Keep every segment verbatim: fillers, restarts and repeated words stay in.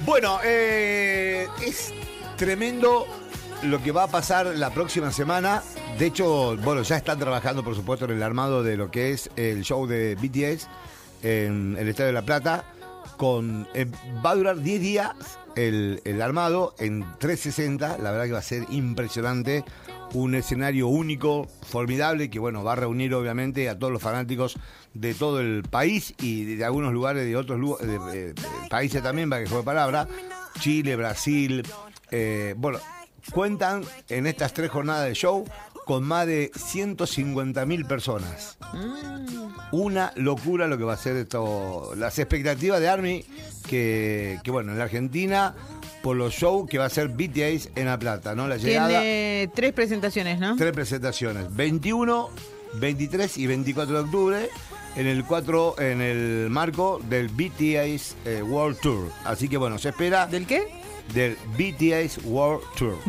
Bueno, eh, es tremendo lo que va a pasar la próxima semana. De hecho, bueno, ya están trabajando, por supuesto, en el armado de lo que es el show de B T S en el Estadio de La Plata. Con, eh, va a durar diez días el, el armado en trescientos sesenta. La verdad que va a ser impresionante. Un escenario único, formidable, que bueno, va a reunir obviamente a todos los fanáticos de todo el país y de algunos lugares de otros lugares, de, de, de países también, para que juegue palabra. Chile, Brasil. Eh, bueno, cuentan en estas tres jornadas de show con más de ciento cincuenta mil personas. Mm. Una locura lo que va a ser esto. Las expectativas de ARMY, que, que bueno, en la Argentina, por los shows que va a ser B T S en La Plata, ¿no? La llegada. Tiene tres presentaciones, ¿no? Tres presentaciones. veintiuno, veintitrés y veinticuatro de octubre. En el cuatro, en el marco del B T S eh, World Tour. Así que bueno, se espera. ¿Del qué? Del B T S World Tour.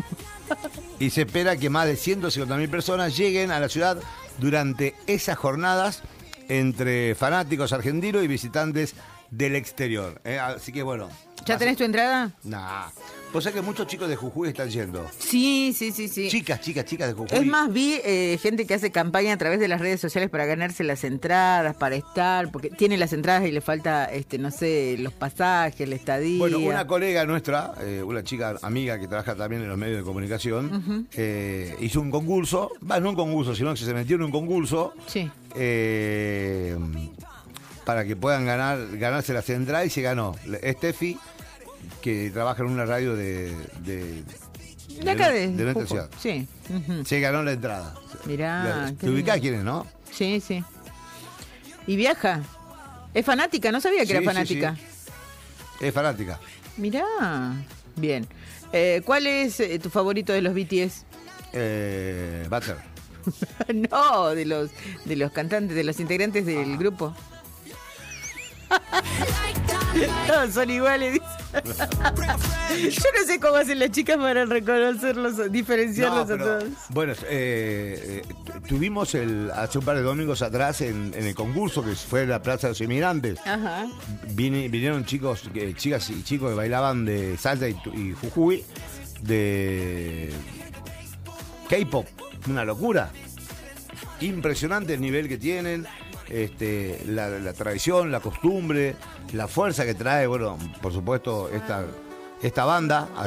Y se espera que más de ciento cincuenta mil personas lleguen a la ciudad durante esas jornadas entre fanáticos argentinos y visitantes del exterior. ¿eh? Así que bueno. ¿Ya tenés tu entrada? Nah. Vos sabés que muchos chicos de Jujuy están yendo. Sí, sí, sí, sí. Chicas, chicas, chicas de Jujuy. Es más, vi eh, gente que hace campaña a través de las redes sociales para ganarse las entradas, para estar, porque tiene las entradas y le falta, este, no sé, los pasajes, la estadía. Bueno, una colega nuestra, eh, una chica amiga que trabaja también en los medios de comunicación, uh-huh. eh, hizo un concurso, va, no un concurso, sino que se metió en un concurso. Sí. Eh, para que puedan ganar ganarse las entradas y se ganó. Steffi, que trabaja en una radio de de, de, acá de, de nuestra ciudad. Sí. Uh-huh. Se ganó la entrada. Mirá. ¿Te ubicás quién es, no? Sí, sí. Y viaja. Es fanática, no sabía que sí, era fanática. Sí, sí. Es fanática. Mirá. Bien. Eh, ¿Cuál es eh, tu favorito de los B T S? Eh, Butter. No, de los de los cantantes, de los integrantes del grupo. Todos son iguales, dice. Yo no sé cómo hacen las chicas para reconocerlos, diferenciarlos no, pero, a todos. Bueno, eh, eh, tuvimos el hace un par de domingos atrás en, en el concurso que fue en la Plaza de los Inmigrantes. Ajá. Vine, vinieron chicos, eh, chicas y chicos que bailaban de salsa y, y Jujuy, de K-pop, una locura. Impresionante el nivel que tienen. Este, la, la tradición, la costumbre, la fuerza que trae, bueno, por supuesto, esta, esta banda.